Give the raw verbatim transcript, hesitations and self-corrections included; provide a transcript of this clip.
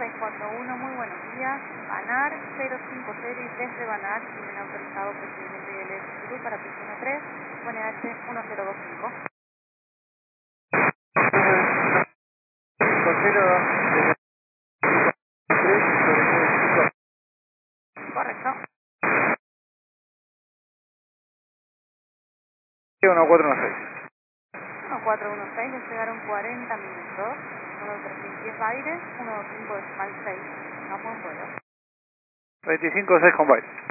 seis cuatro uno, muy buenos días. Banar cero cinco cero y desde Banar tienen autorizado procedimiento I L S Zulu para piscina tres, U N H uno cero dos cinco. Correcto. uno cuatro uno seis. uno cuatro uno seis, les llegaron cuarenta minutos. uno trescientos diez aire, uno dos cinco decimal seis. No buen vuelo. veinticinco seis con byte.